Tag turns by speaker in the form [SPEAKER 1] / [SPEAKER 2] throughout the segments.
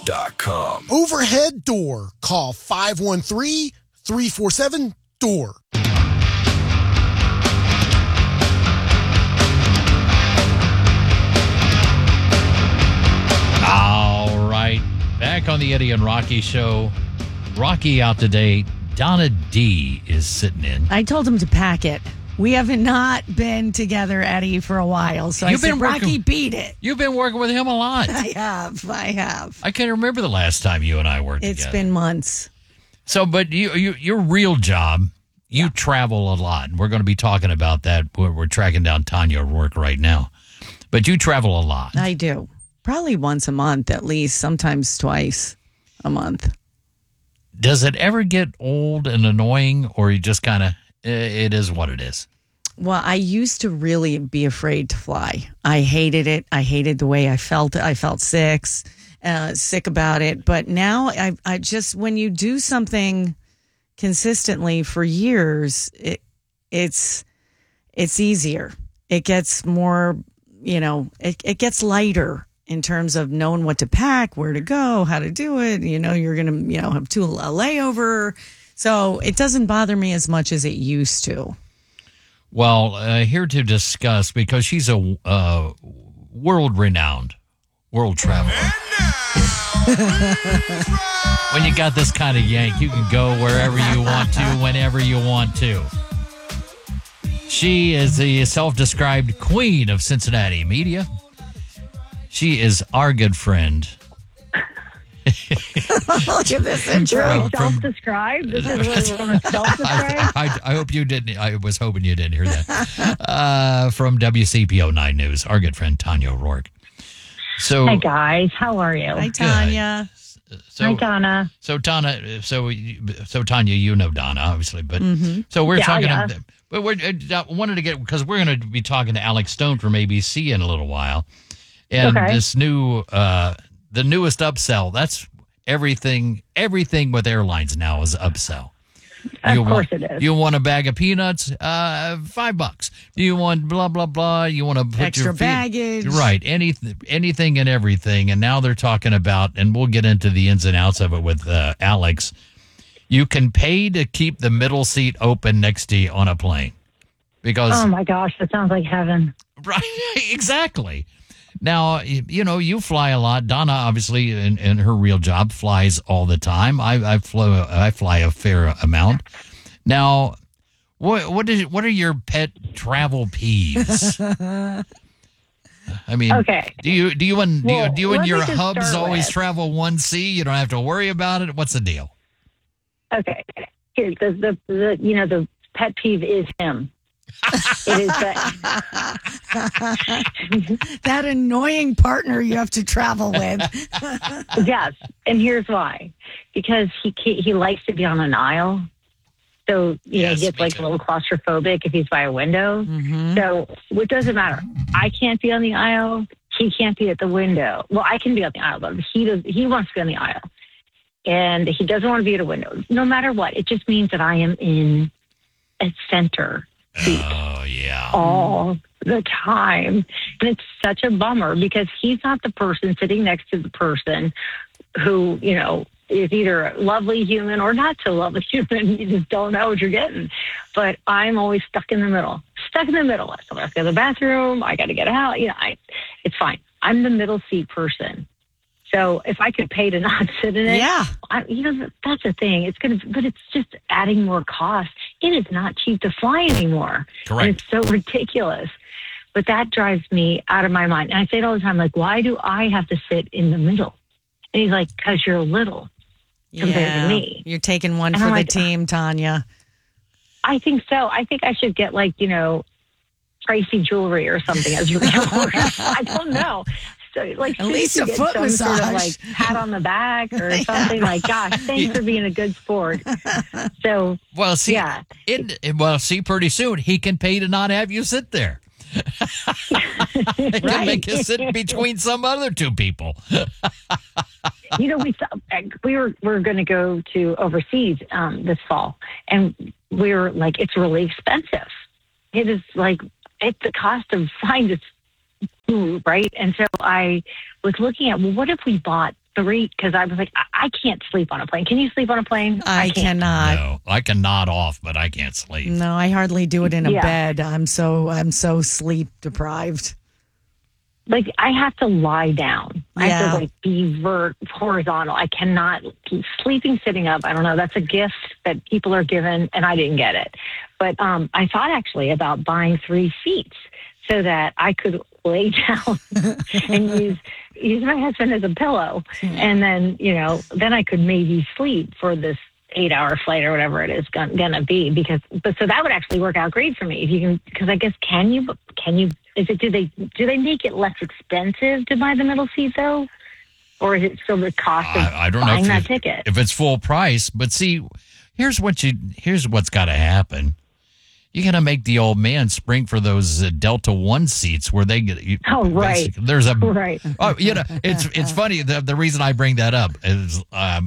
[SPEAKER 1] overheaddoor.com.
[SPEAKER 2] Overhead Door. Call 513-347-DOOR.
[SPEAKER 3] All right. Back on the Eddie and Rocky show. Rocky out today. Donna D is sitting in.
[SPEAKER 4] I told him to pack it. We have not been together, Eddie, for a while. So Rocky, beat it.
[SPEAKER 3] You've been working with him a lot.
[SPEAKER 4] I have.
[SPEAKER 3] I can't remember the last time you and I worked together.
[SPEAKER 4] It's been months.
[SPEAKER 3] So, but your real job, you travel a lot. And we're going to be talking about that. We're tracking down Tanya O'Rourke right now. But you travel a lot.
[SPEAKER 4] I do. Probably once a month at least, sometimes twice a month.
[SPEAKER 3] Does it ever get old and annoying, or you just kind of, it is what it is?
[SPEAKER 4] Well, I used to really be afraid to fly. I hated it. I hated the way I felt. I felt sick about it. But now I just, when you do something consistently for years, it's easier. It gets more, it gets lighter in terms of knowing what to pack, where to go, how to do it. You're going to, have a layover. So it doesn't bother me as much as it used to.
[SPEAKER 3] Well, here to discuss, because she's a world-renowned world traveler. When you got this kind of yank, you can go wherever you want to, whenever you want to. She is the self-described queen of Cincinnati media. She is our good friend.
[SPEAKER 4] Look at this intro.
[SPEAKER 5] Self-described? This is what we're self-described?
[SPEAKER 3] I hope you didn't. I was hoping you didn't hear that. From WCPO 9 News, our good friend Tanya O'Rourke. So,
[SPEAKER 5] hey, guys. How are you?
[SPEAKER 4] Hi, Tanya.
[SPEAKER 5] Hi, Donna.
[SPEAKER 3] So, Tanya, you know Donna, obviously. But so we're talking. But we wanted to get, because we're going to be talking to Alex Stone from ABC in a little while. And this new, the newest upsell, that's everything with airlines now is upsell.
[SPEAKER 5] Of course it is.
[SPEAKER 3] You want a bag of peanuts? $5. Do you want blah, blah, blah? You want to put
[SPEAKER 4] extra
[SPEAKER 3] your
[SPEAKER 4] baggage?
[SPEAKER 3] Right. Anything and everything. And now they're talking about, and we'll get into the ins and outs of it with Alex. You can pay to keep the middle seat open next to you on a plane. Because,
[SPEAKER 5] oh my gosh, that sounds like heaven.
[SPEAKER 3] Right. Exactly. Now, you fly a lot. Donna, obviously, in her real job, flies all the time. I fly a fair amount. Now, what are your pet travel peeves? I mean, do you and your hubs always travel 1C? You don't have to worry about it. What's the deal?
[SPEAKER 5] Okay, here the pet peeve is him. It is
[SPEAKER 4] that annoying partner you have to travel with.
[SPEAKER 5] Yes, and here's why: because he likes to be on an aisle, so he gets like a little claustrophobic if he's by a window. Mm-hmm. So it doesn't matter. I can't be on the aisle. He can't be at the window. Well, I can be on the aisle, but he wants to be on the aisle, and he doesn't want to be at a window. No matter what, it just means that I am in a center seat.
[SPEAKER 3] Oh, yeah.
[SPEAKER 5] All the time. And it's such a bummer because he's not the person sitting next to the person who, is either a lovely human or not so lovely human. You just don't know what you're getting. But I'm always stuck in the middle. I still have to go to the bathroom. I got to get out. It's fine. I'm the middle seat person. So if I could pay to not sit in it, that's the thing. But it's just adding more cost. It is not cheap to fly anymore.
[SPEAKER 3] Correct.
[SPEAKER 5] And it's so ridiculous. But that drives me out of my mind. And I say it all the time, like, why do I have to sit in the middle? And he's like, because you're little compared to me.
[SPEAKER 4] You're taking one for the team, Tanya.
[SPEAKER 5] I think so. I think I should get pricey jewelry or something as your reward. I don't know. So, at
[SPEAKER 4] least a foot massage.
[SPEAKER 5] Sort of pat on the back or something gosh, thanks for being a good sport. So,
[SPEAKER 3] pretty soon he can pay to not have you sit there. He can make you sit between some other two people.
[SPEAKER 5] We were going to go to overseas this fall, and we were like, it's really expensive. It is it's the cost of flying this food, right? And so I was looking at, what if we bought 3, because I was like, I can't sleep on a plane. Can you sleep on a plane?
[SPEAKER 4] I
[SPEAKER 5] can't.
[SPEAKER 4] cannot.
[SPEAKER 3] No, I can nod off, but I can't sleep.
[SPEAKER 4] No, I hardly do it in a
[SPEAKER 5] Yeah.
[SPEAKER 4] bed. I'm so sleep deprived.
[SPEAKER 5] Like, I have to lie down. I have
[SPEAKER 4] Yeah.
[SPEAKER 5] to, like, be horizontal. I cannot keep sleeping sitting up. I don't know. That's a gift that people are given, and I didn't get it. But I thought actually about buying 3 seats so that I could lay down and use my husband as a pillow. And then, then I could maybe sleep for this 8-hour flight or whatever it is gonna be, so that would actually work out great for me if you can, because I guess can you do they make it less expensive to buy the middle seat though, or is it still the cost of
[SPEAKER 3] I don't know
[SPEAKER 5] buying
[SPEAKER 3] if
[SPEAKER 5] that ticket?
[SPEAKER 3] if it's full price, but see, here's what's got to happen. You got to make the old man spring for those Delta One seats where they get.
[SPEAKER 5] Oh, right.
[SPEAKER 3] There's a
[SPEAKER 5] Right.
[SPEAKER 3] Oh, it's funny. The reason I bring that up is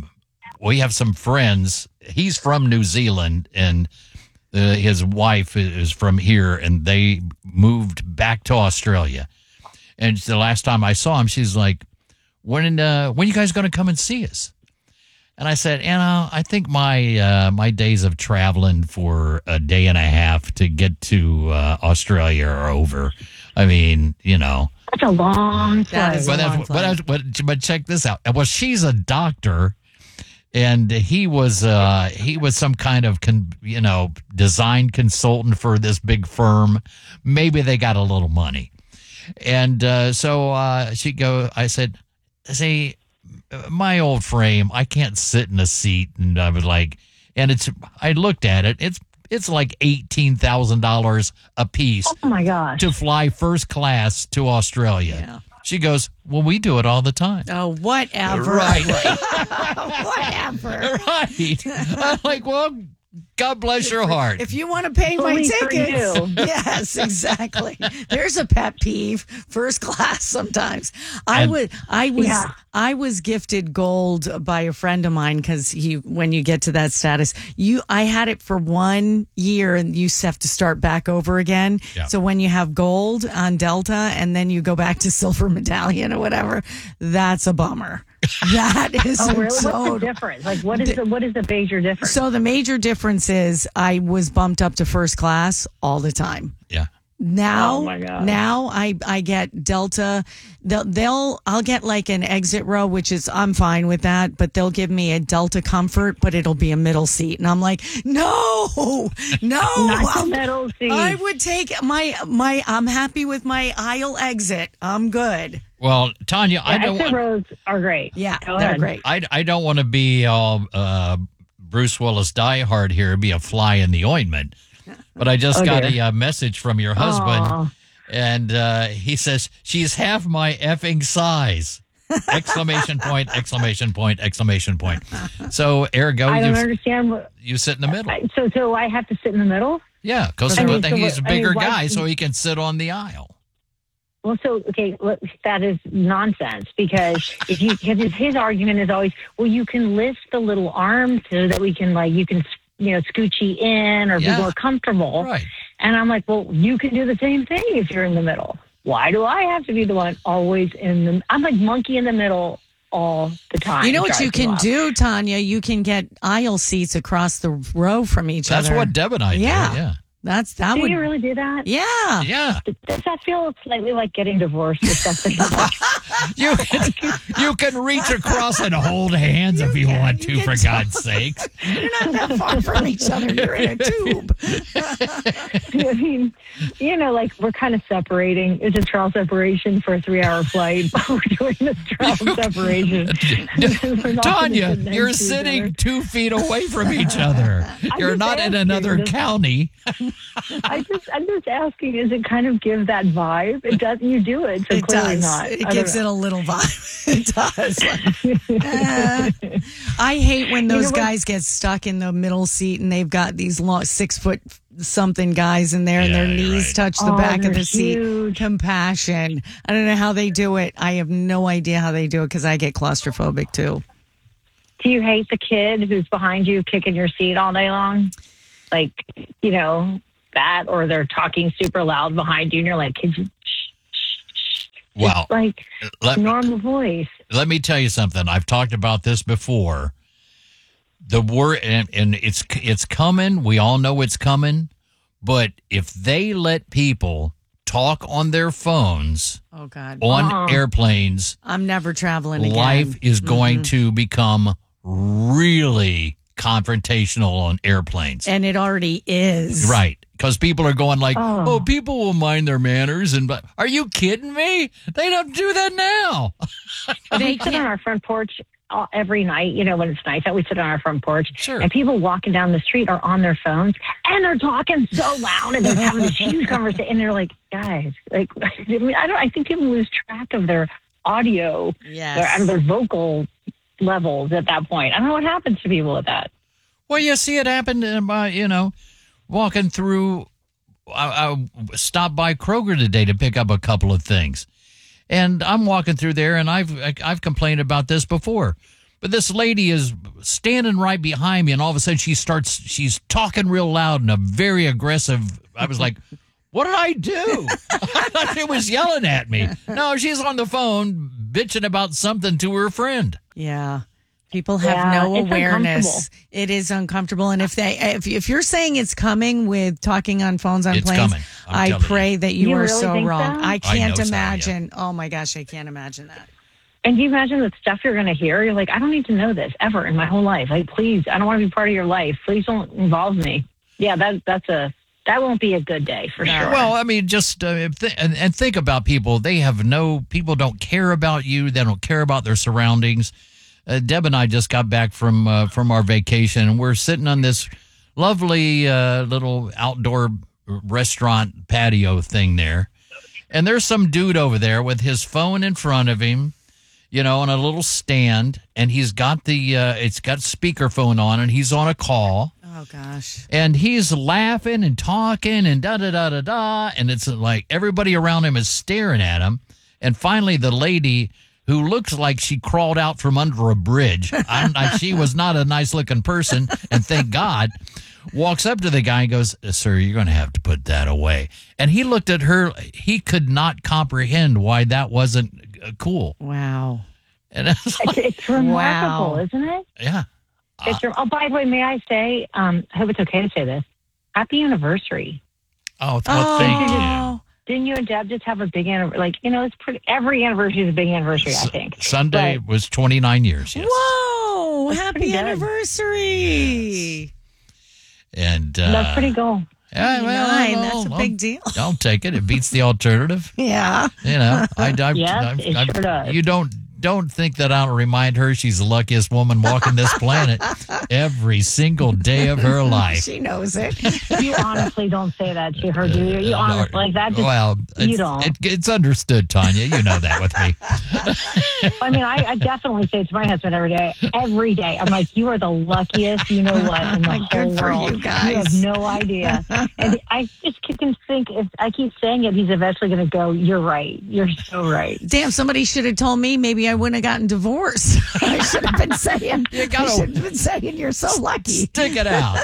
[SPEAKER 3] we have some friends. He's from New Zealand, and his wife is from here, and they moved back to Australia. And the last time I saw him, she's like, "When are you guys going to come and see us?" And I said, Anna, I think my days of traveling for a day and a half to get to Australia are over. I mean,
[SPEAKER 5] That's a long
[SPEAKER 4] That
[SPEAKER 5] flight.
[SPEAKER 4] is a long flight.
[SPEAKER 3] but check this out. Well, she's a doctor, and he was some kind of design consultant for this big firm. Maybe they got a little money, and so I said, see, my old frame, I can't sit in a seat. And I was like, I looked at it. It's like $18,000 a piece
[SPEAKER 5] Oh my gosh.
[SPEAKER 3] to fly first class to Australia.
[SPEAKER 4] Yeah.
[SPEAKER 3] She goes, well, we do it all the time.
[SPEAKER 4] Oh, whatever.
[SPEAKER 3] Right.
[SPEAKER 4] Whatever.
[SPEAKER 3] Right. I'm like, well, God bless your heart.
[SPEAKER 4] If you want to pay my
[SPEAKER 5] Only for
[SPEAKER 4] tickets,
[SPEAKER 5] you.
[SPEAKER 4] yes, exactly. There's a pet peeve. First class sometimes. I was gifted gold by a friend of mine because when you get to that status, I had it for 1 year and you have to start back over again.
[SPEAKER 3] Yeah.
[SPEAKER 4] So when you have gold on Delta and then you go back to silver medallion or whatever, that's a bummer. That is
[SPEAKER 5] Oh, really?
[SPEAKER 4] so
[SPEAKER 5] What's the difference? Like, what is the major difference?
[SPEAKER 4] So the major difference is I was bumped up to first class all the time.
[SPEAKER 3] Yeah.
[SPEAKER 4] Now,
[SPEAKER 5] Oh, my God.
[SPEAKER 4] now I get Delta. I'll get like an exit row, which is I'm fine with that, but they'll give me a Delta Comfort, but it'll be a middle seat, and I'm like, no,
[SPEAKER 5] Not the middle seat.
[SPEAKER 4] I would take my. I'm happy with my aisle exit. I'm good.
[SPEAKER 3] Well, Tanya, I
[SPEAKER 5] Exit
[SPEAKER 3] don't.
[SPEAKER 5] rows are great.
[SPEAKER 4] Yeah,
[SPEAKER 5] Go
[SPEAKER 4] they're
[SPEAKER 5] ahead.
[SPEAKER 4] great.
[SPEAKER 3] I don't want to be all Bruce Willis diehard here, be a fly in the ointment. But I just got a message from your husband,
[SPEAKER 5] Aw.
[SPEAKER 3] and he says she's half my effing size! Exclamation point! Exclamation point! Exclamation point! So, ergo,
[SPEAKER 5] I don't understand what.
[SPEAKER 3] you sit in the middle.
[SPEAKER 5] So I have to sit in the middle.
[SPEAKER 3] Yeah, because
[SPEAKER 5] I mean,
[SPEAKER 3] he's a bigger
[SPEAKER 5] why-
[SPEAKER 3] guy, so he can sit on the aisle.
[SPEAKER 5] Well, so okay, look, that is nonsense because his argument is always, well, you can lift the little arm so that we can you can scoochie in or
[SPEAKER 3] Yeah.
[SPEAKER 5] be more comfortable.
[SPEAKER 3] Right.
[SPEAKER 5] And I'm like, well, you can do the same thing if you're in the middle. Why do I have to be the one always in the? I'm like monkey in the middle all the time.
[SPEAKER 4] You know what
[SPEAKER 5] Drives
[SPEAKER 4] you
[SPEAKER 5] me
[SPEAKER 4] can
[SPEAKER 5] wild.
[SPEAKER 4] do, Tanya? You can get aisle seats across the row from each
[SPEAKER 3] That's
[SPEAKER 4] other.
[SPEAKER 3] what Deb and I do.
[SPEAKER 4] Yeah.
[SPEAKER 3] Yeah.
[SPEAKER 4] That
[SPEAKER 5] Do
[SPEAKER 4] would.
[SPEAKER 5] you really do that?
[SPEAKER 4] Yeah.
[SPEAKER 3] Yeah.
[SPEAKER 5] Does that feel slightly like getting divorced or something?
[SPEAKER 3] You can reach across and hold hands if you
[SPEAKER 4] can.
[SPEAKER 3] want to,
[SPEAKER 4] You
[SPEAKER 3] for
[SPEAKER 4] can
[SPEAKER 3] God's sakes.
[SPEAKER 4] You're not that far from each other. You're in a tube.
[SPEAKER 5] I mean, like we're kind of separating. It's a trial separation for a 3-hour flight. We're doing this trial separation. We're not
[SPEAKER 3] Tanya,
[SPEAKER 5] gonna sit next
[SPEAKER 3] you're
[SPEAKER 5] to each
[SPEAKER 3] sitting
[SPEAKER 5] other.
[SPEAKER 3] 2 feet away from each other. You're
[SPEAKER 5] just
[SPEAKER 3] not in
[SPEAKER 5] asking.
[SPEAKER 3] another
[SPEAKER 5] This-
[SPEAKER 3] county.
[SPEAKER 5] I'm just asking. Does it kind of give that vibe? It does. You do it. So
[SPEAKER 4] It
[SPEAKER 5] clearly
[SPEAKER 4] does.
[SPEAKER 5] not.
[SPEAKER 4] It
[SPEAKER 5] I
[SPEAKER 4] gives
[SPEAKER 5] don't
[SPEAKER 4] it a little vibe. It does. I hate when those
[SPEAKER 5] what?
[SPEAKER 4] guys get stuck in the middle seat and they've got these long 6 foot something guys in there and their
[SPEAKER 3] Yeah, you're
[SPEAKER 4] knees
[SPEAKER 3] right.
[SPEAKER 4] touch the
[SPEAKER 5] Oh,
[SPEAKER 4] back of
[SPEAKER 5] they're
[SPEAKER 4] the seat.
[SPEAKER 5] huge.
[SPEAKER 4] Compassion. I don't know how they do it. I have no idea how they do it because I get claustrophobic too.
[SPEAKER 5] Do you hate the kid who's behind you kicking your seat all day long? Like, that, or they're talking super loud behind you and you're like, kids,
[SPEAKER 3] Wow.
[SPEAKER 5] It's like normal voice.
[SPEAKER 3] Let me tell you something. I've talked about this before. The word, and it's coming. We all know it's coming. But if they let people talk on their phones
[SPEAKER 4] Oh God.
[SPEAKER 3] on airplanes,
[SPEAKER 4] I'm never traveling again.
[SPEAKER 3] life is going to become really confrontational on airplanes.
[SPEAKER 4] And it already is.
[SPEAKER 3] Right. Because people are going like, oh, people will mind their manners. But are you kidding me? They don't do that now.
[SPEAKER 5] We sit on our front porch every night, when it's nice out, we sit on our front porch.
[SPEAKER 3] Sure.
[SPEAKER 5] And people walking down the street are on their phones and they're talking so loud and they're having this huge conversation. And they're like, guys, I think people lose track of their audio and their vocal levels at that point. I don't know what happens to people with that.
[SPEAKER 3] Well, you see it happen, walking through. I stopped by Kroger today to pick up a couple of things. And I'm walking through there, and I've complained about this before. But this lady is standing right behind me, and all of a sudden she's talking real loud and a very aggressive. I was like, what did I do? I thought she was yelling at me. No, she's on the phone bitching about something to her friend.
[SPEAKER 4] Yeah. People have no awareness. It is uncomfortable. And if you're saying it's coming with talking on phones on planes,
[SPEAKER 3] coming.
[SPEAKER 4] I pray that you are
[SPEAKER 5] really
[SPEAKER 4] so
[SPEAKER 5] think
[SPEAKER 4] wrong.
[SPEAKER 5] so?
[SPEAKER 4] I can't
[SPEAKER 3] know so,
[SPEAKER 4] imagine. Oh my gosh, I can't imagine that.
[SPEAKER 5] And do you imagine the stuff you're going to hear? You're like, I don't need to know this ever in my whole life. Like, please, I don't want to be part of your life. Please don't involve me. Yeah, that won't be a good day for sure.
[SPEAKER 3] Well, I mean, just and think about people. People don't care about you. They don't care about their surroundings. Deb and I just got back from our vacation, and we're sitting on this lovely little outdoor restaurant patio thing there. And there's some dude over there with his phone in front of him, on a little stand, and he's got it's got speakerphone on, and he's on a call.
[SPEAKER 4] Oh gosh.
[SPEAKER 3] And he's laughing and talking and da-da-da-da-da, and it's like everybody around him is staring at him. And finally, the lady, who looks like she crawled out from under a bridge. She was not a nice-looking person, and thank God, walks up to the guy and goes, sir, you're going to have to put that away. And he looked at her. He could not comprehend why that wasn't cool.
[SPEAKER 4] Wow.
[SPEAKER 3] And
[SPEAKER 5] it's remarkable, isn't it?
[SPEAKER 3] Yeah.
[SPEAKER 5] By the way, may I say, I hope it's okay to say this, happy anniversary.
[SPEAKER 3] Oh, thank you.
[SPEAKER 5] Didn't you and Deb just have a big anniversary? It's every anniversary is a big anniversary, I think.
[SPEAKER 3] Sunday was 29 years, yes.
[SPEAKER 4] Whoa, happy anniversary.
[SPEAKER 3] And
[SPEAKER 5] that's pretty cool.
[SPEAKER 3] Yeah,
[SPEAKER 4] that's a big deal.
[SPEAKER 3] Don't take it. It beats the alternative.
[SPEAKER 4] Yeah.
[SPEAKER 5] It sure does.
[SPEAKER 3] You don't think that I'll remind her she's the luckiest woman walking this planet every single day of her life.
[SPEAKER 4] She knows it.
[SPEAKER 5] You honestly don't say that to her, do you? You honestly, like that just, you don't.
[SPEAKER 3] It's understood, Tanya. You know that with me.
[SPEAKER 5] I mean, I definitely say it to my husband every day. Every day. I'm like, you are the luckiest, you know what, in the whole world.
[SPEAKER 4] You guys.
[SPEAKER 5] You have no idea. And I just can think, if I keep saying it, he's eventually going to go, you're right. You're so right.
[SPEAKER 4] Damn, somebody should have told me maybe I wouldn't have gotten divorced. I should have been saying, you're so lucky.
[SPEAKER 3] Stick it out.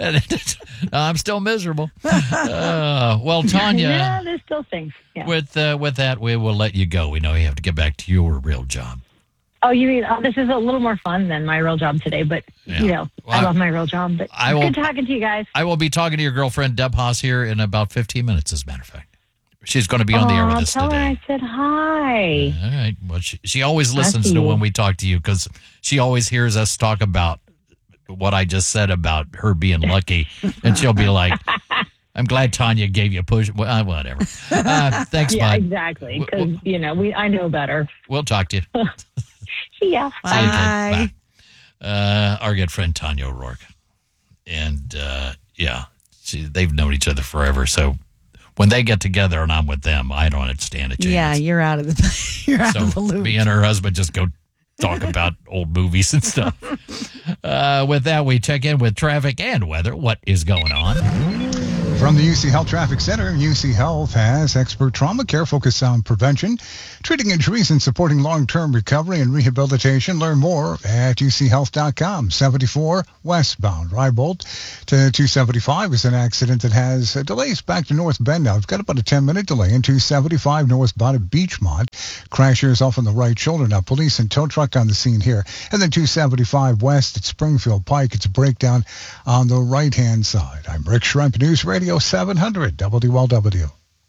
[SPEAKER 3] I'm still miserable. Well, Tanya.
[SPEAKER 5] Yeah, there's still things. Yeah.
[SPEAKER 3] With that, we will let you go. We know you have to get back to your real job.
[SPEAKER 5] Oh, you mean this is a little more fun than my real job today, but I love my real job. But good talking to you guys.
[SPEAKER 3] I will be talking to your girlfriend Deb Haas here in about 15 minutes, as a matter of fact. She's going to be on the air with us
[SPEAKER 5] tell
[SPEAKER 3] today.
[SPEAKER 5] Her I said hi.
[SPEAKER 3] All right. Well, she always listens to when we talk to you because she always hears us talk about what I just said about her being lucky, and she'll be like, I'm glad Tanya gave you a push. Well, whatever. Thanks,
[SPEAKER 5] yeah,
[SPEAKER 3] bud.
[SPEAKER 5] Exactly. Because, I know better.
[SPEAKER 3] We'll talk to you.
[SPEAKER 5] See ya.
[SPEAKER 4] Bye.
[SPEAKER 3] Bye. Our good friend Tanya O'Rourke. And, they've known each other forever. So when they get together and I'm with them, I don't stand a chance.
[SPEAKER 4] Yeah, you're out of the loop.
[SPEAKER 3] Me and her husband just go talk about old movies and stuff. With that, we check in with traffic and weather. What is going on?
[SPEAKER 1] From the UC Health Traffic Center, UC Health has expert trauma care focused on prevention, treating injuries, and supporting long-term recovery and rehabilitation. Learn more at uchealth.com. 74 westbound. Rybolt to 275 is an accident that has delays back to North Bend now. We've got about a 10-minute delay in 275 northbound at Beachmont. Crash is off on the right shoulder. Now, police and tow truck on the scene here. And then 275 west at Springfield Pike. It's a breakdown on the right-hand side. I'm Rick Schremp, News Radio 700 WLW.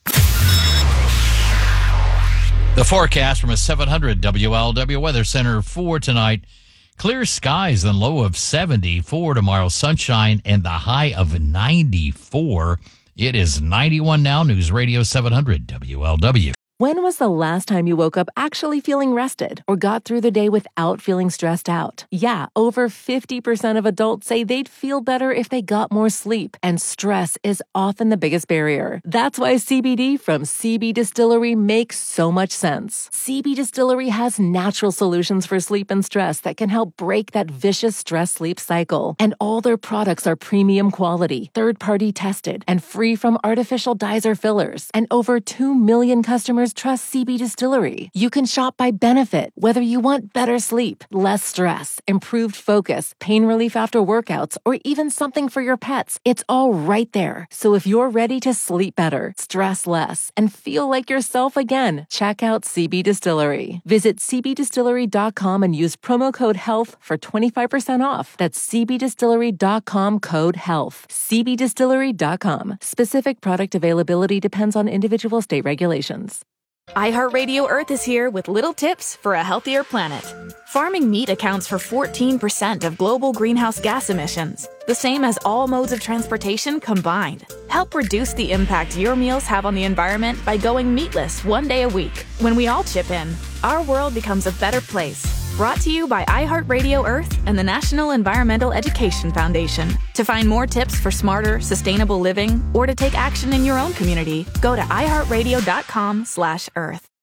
[SPEAKER 3] The forecast from a 700 WLW Weather Center for tonight. Clear skies and low of 74 tomorrow. Sunshine and the high of 94. It is 91 now. News Radio 700 WLW.
[SPEAKER 6] When was the last time you woke up actually feeling rested or got through the day without feeling stressed out? Yeah, over 50% of adults say they'd feel better if they got more sleep, and stress is often the biggest barrier. That's why CBD from CB Distillery makes so much sense. CB Distillery has natural solutions for sleep and stress that can help break that vicious stress-sleep cycle. And all their products are premium quality, third-party tested, and free from artificial dyes or fillers. And over 2 million customers trust CB Distillery. You can shop by benefit, whether you want better sleep, less stress, improved focus, pain relief after workouts, or even something for your pets. It's all right there. So if you're ready to sleep better, stress less, and feel like yourself again, check out CB Distillery. Visit cbdistillery.com and use promo code HEALTH for 25% off. That's cbdistillery.com code HEALTH. cbdistillery.com. Specific product availability depends on individual state regulations.
[SPEAKER 7] iHeartRadio Earth is here with little tips for a healthier planet. Farming meat accounts for 14% of global greenhouse gas emissions, the same as all modes of transportation combined. Help reduce the impact your meals have on the environment by going meatless one day a week. When we all chip in, our world becomes a better place. Brought to you by iHeartRadio Earth and the National Environmental Education Foundation. To find more tips for smarter, sustainable living, or to take action in your own community, go to iHeartRadio.com/Earth.